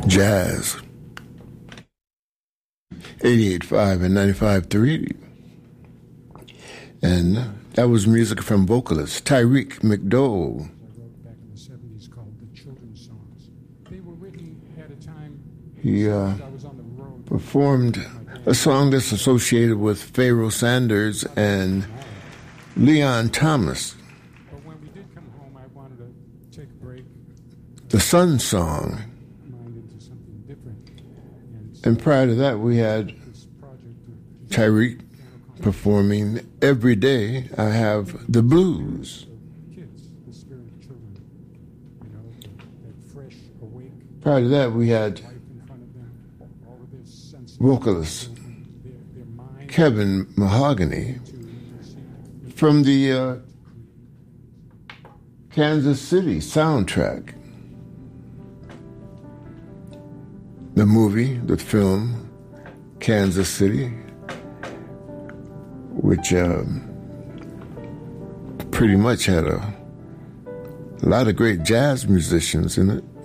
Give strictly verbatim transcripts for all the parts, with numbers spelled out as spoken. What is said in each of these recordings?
Jazz. eighty-eight point five and ninety-five point three. And that was music from vocalist Tyreek McDowell. I wrote back in the seventies called the Children's Songs. They were written at a time He uh, I was on the road. performed a song that's associated with Pharoah Sanders and Leon Thomas. But when we did come home, I wanted to take a break, The Sun Song. mind into something different. And so And prior to that, we had this project of Tyreek performing Every Day I Have the Blues. kids, the spirit of children, you know, that, that fresh, awake Prior to that, we had life in front of them, all of this sense vocalist of their, their mind Kevin Mahogany to intercede. from the uh, Kansas City soundtrack. The movie, the film, Kansas City, which um, pretty much had a, a lot of great jazz musicians in it.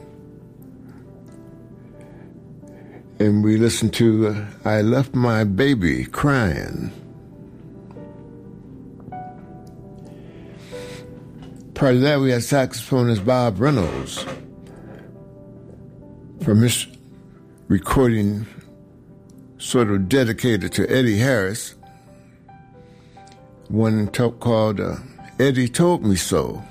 And we listened to uh, I Left My Baby Crying. Prior to that, we had saxophonist Bob Reynolds from his recording sort of dedicated to Eddie Harris, one to- called uh, Eddie Told Me So.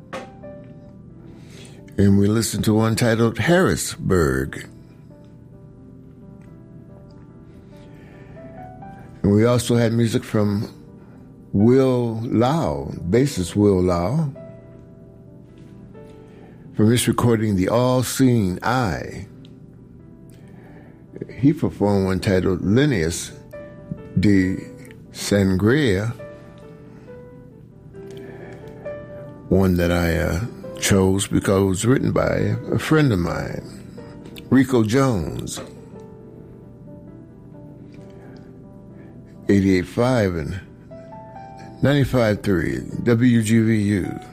And we listened to one titled Harrisburg. And we also had music from Will Lau, bassist Will Lau, from his recording The All-Seeing Eye. He performed one titled Linnaeus de Sangria, one that I uh, chose because it was written by a friend of mine, Rico Jones. eighty-eight point five and ninety-five point three W G V U.